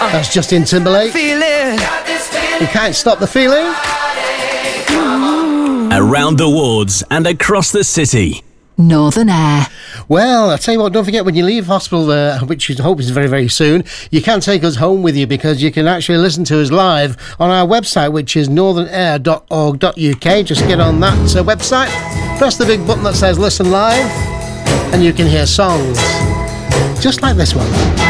That's Justin Timberlake. You can't stop the feeling. Around the wards and across the city. Northern Air. Well, I'll tell you what, don't forget when you leave hospital, which I hope is very, very soon, you can take us home with you because you can actually listen to us live on our website, which is northernair.org.uk. Just get on that website, press the big button that says listen live, and you can hear songs just like this one.